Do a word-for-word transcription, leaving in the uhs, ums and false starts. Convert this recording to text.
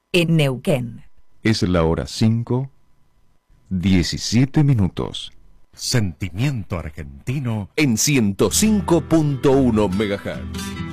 en Neuquén. Es la hora cinco, diecisiete minutos. Sentimiento argentino en ciento cinco punto uno megahertz.